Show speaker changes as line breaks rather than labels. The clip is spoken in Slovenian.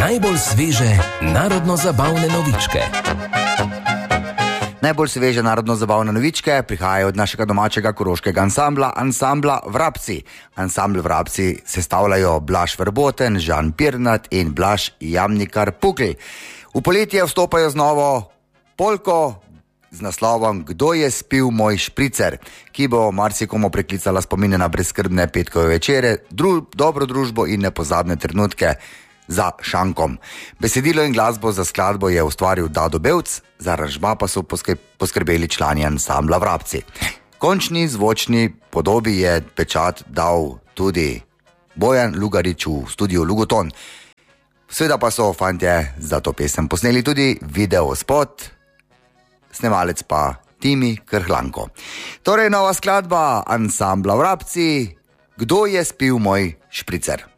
najbolj sveže narodno-zabavne novičke.
Najbolj sveže narodno-zabavne novičke prihajajo od našega domačega koroškega ansambla Vrabci. Ansambl Vrabci sestavljajo Blaž Verboten, Žan Pirnat in Blaž Jamnikar Pukl. V poletje vstopajo z novo polko z naslovom Kdo je spil moj špricer, ki bo marsikomu preklicala spomine na brezskrbne petkove večere, dobro družbo in nepozabne trenutke za šankom. Besedilo in glasbo za skladbo je ustvaril Dado Bevc, za aranžma pa so poskrbeli člani ansambla Vrabci. Končni zvočni podobi je pečat dal tudi Bojan Lugarič v studiu Lugoton. Seveda pa so fantje za to pesem posneli tudi video spot, snemalec pa Timi Krhlanko. Torej nova skladba ansambla Vrabci, Kdo je spil moj špricer.